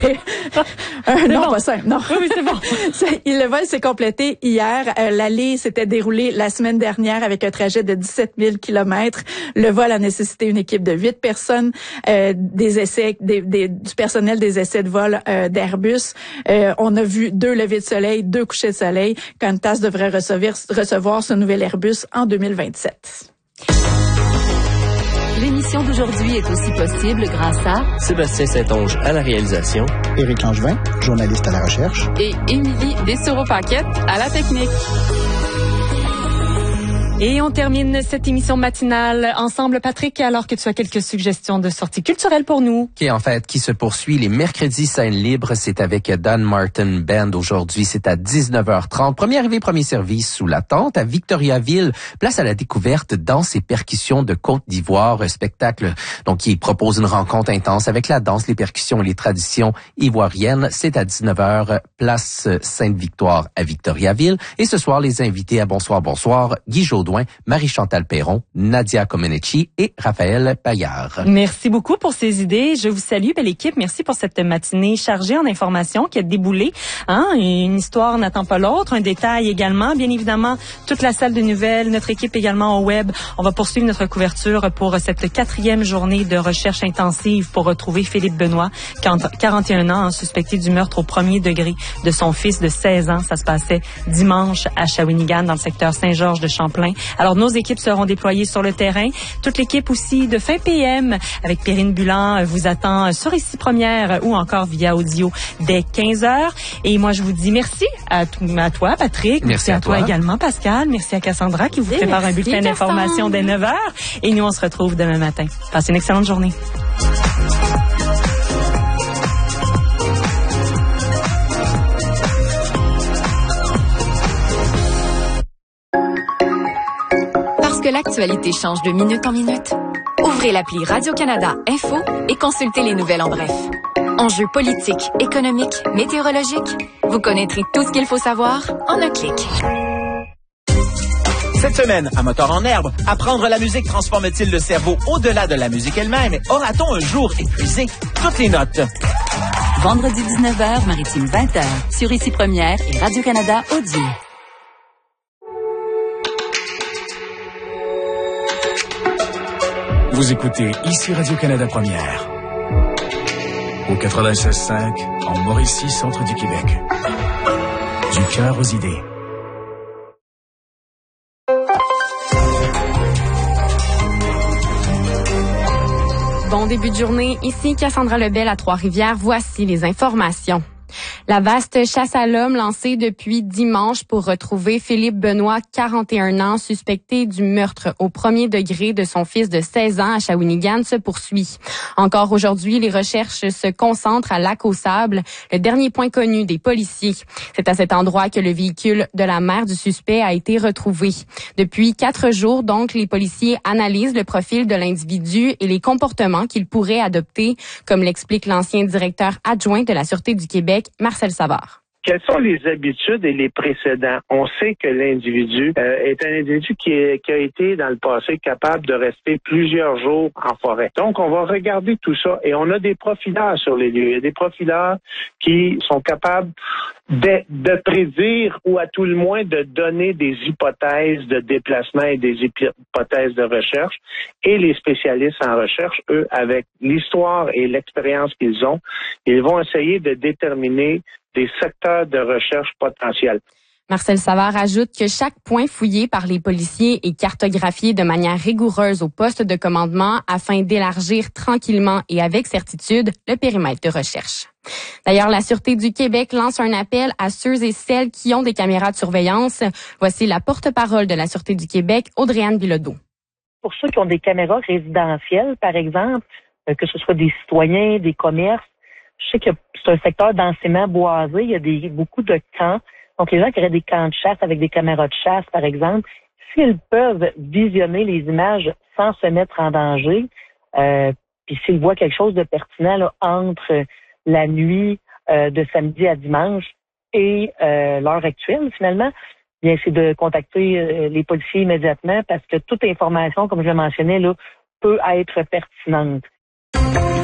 Non, bon. pas simple, non. Oui, c'est bon. Le vol s'est complété hier. L'allée s'était déroulée la semaine dernière avec un trajet de 17 000 kilomètres. Le vol a nécessité une équipe de 8 personnes, des essais, du personnel des essais de vol d'Airbus. On a vu 2 levées de soleil, 2 couchers de soleil. Qantas devrait recevoir ce nouvel Airbus en 2027. L'émission d'aujourd'hui est aussi possible grâce à Sébastien Saint-Onge à la réalisation, Éric Langevin, journaliste à la recherche, et Émilie Dessereau-Paquette à la technique. Et on termine cette émission matinale ensemble, Patrick, alors que tu as quelques suggestions de sorties culturelles pour nous. Qui se poursuit les mercredis scène libre. C'est avec Dan Martin Band aujourd'hui. C'est à 19h30. Premier arrivé, premier service sous la tente à Victoriaville. Place à la découverte danse et percussions de Côte d'Ivoire. Un spectacle donc qui propose une rencontre intense avec la danse, les percussions et les traditions ivoiriennes. C'est à 19h, place Sainte-Victoire à Victoriaville. Et ce soir, les invités à Bonsoir, Guy Jodoin, Marie-Chantal Perron, Nadia Comenici et Raphaël Paillard. Merci beaucoup pour ces idées. Je vous salue, belle équipe. Merci pour cette matinée chargée en informations qui a déboulé. Une histoire n'attend pas l'autre, un détail également. Bien évidemment, toute la salle de nouvelles, notre équipe également au web. On va poursuivre notre couverture pour cette 4e journée de recherche intensive pour retrouver Philippe Benoît, 41 ans, suspecté du meurtre au premier degré de son fils de 16 ans. Ça se passait dimanche à Shawinigan, dans le secteur Saint-Georges de Champlain. Alors, nos équipes seront déployées sur le terrain. Toute l'équipe aussi de Fin PM avec Perrine Bulan vous attend sur Ici Première ou encore via audio dès 15h. Et moi, je vous dis merci à toi, Patrick. Merci à toi également, Pascal. Merci à Cassandra qui vous prépare un bulletin d'information dès 9h. Et nous, on se retrouve demain matin. Passez une excellente journée. Parce que l'actualité change de minute en minute. Ouvrez l'appli Radio-Canada Info et consultez les nouvelles en bref. Enjeux politiques, économiques, météorologiques. Vous connaîtrez tout ce qu'il faut savoir en un clic. Cette semaine, à Moteur en herbe, apprendre la musique transforme-t-il le cerveau au-delà de la musique elle-même? Aura-t-on un jour épuisé toutes les notes? Vendredi 19h, Maritime 20h, sur Ici Première et Radio-Canada Audio. Vous écoutez Ici Radio-Canada Première. Au 96.5, en Mauricie, centre du Québec. Du cœur aux idées. Bon début de journée. Ici Cassandra Lebel à Trois-Rivières. Voici les informations. La vaste chasse à l'homme lancée depuis dimanche pour retrouver Philippe Benoît, 41 ans, suspecté du meurtre au premier degré de son fils de 16 ans à Shawinigan se poursuit. Encore aujourd'hui, les recherches se concentrent à Lac-aux-Sables, le dernier point connu des policiers. C'est à cet endroit que le véhicule de la mère du suspect a été retrouvé. Depuis 4 jours, donc, les policiers analysent le profil de l'individu et les comportements qu'il pourrait adopter, comme l'explique l'ancien directeur adjoint de la Sûreté du Québec, Marcel Savard. Quelles sont les habitudes et les précédents? On sait que l'individu est un individu qui a été dans le passé capable de rester plusieurs jours en forêt. Donc, on va regarder tout ça et on a des profileurs sur les lieux. Il y a des profileurs qui sont capables de prédire ou à tout le moins de donner des hypothèses de déplacement et des hypothèses de recherche. Et les spécialistes en recherche, eux, avec l'histoire et l'expérience qu'ils ont, ils vont essayer de déterminer des secteurs de recherche potentiels. Marcel Savard ajoute que chaque point fouillé par les policiers est cartographié de manière rigoureuse au poste de commandement afin d'élargir tranquillement et avec certitude le périmètre de recherche. D'ailleurs, la Sûreté du Québec lance un appel à ceux et celles qui ont des caméras de surveillance. Voici la porte-parole de la Sûreté du Québec, Audrey-Anne Bilodeau. Pour ceux qui ont des caméras résidentielles, par exemple, que ce soit des citoyens, des commerces, je sais que c'est un secteur densément boisé, il y a beaucoup de camps. Donc, les gens qui auraient des camps de chasse avec des caméras de chasse, par exemple, s'ils peuvent visionner les images sans se mettre en danger, puis s'ils voient quelque chose de pertinent là, entre la nuit de samedi à dimanche et l'heure actuelle, finalement, bien c'est de contacter les policiers immédiatement parce que toute information, comme je le mentionnais, là, peut être pertinente.